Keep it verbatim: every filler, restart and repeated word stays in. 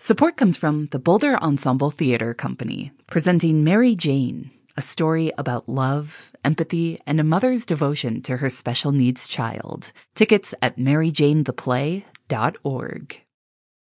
Support comes from the Boulder Ensemble Theater Company, presenting Mary Jane, a story about love, empathy, and a mother's devotion to her special needs child. Tickets at mary jane the play dot org.